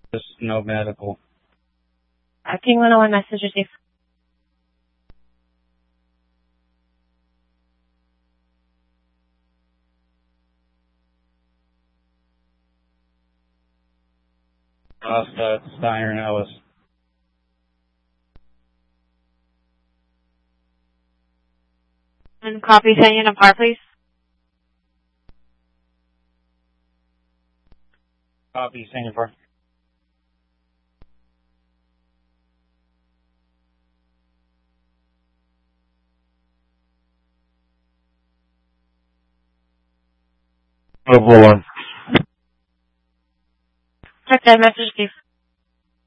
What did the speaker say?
Just no medical. King 101 message received. Steiner and Ellis. And copy, send unit par, please. Copy, Singapore. Hold on. Check that message received.